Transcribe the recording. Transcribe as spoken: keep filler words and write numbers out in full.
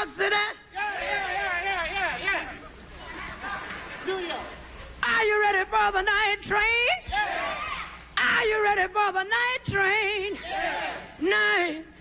York City? Yeah, yeah, yeah, yeah, yeah, yeah. New York. Are you ready for the night train? Yeah. Are you ready for the night train? Yeah. Night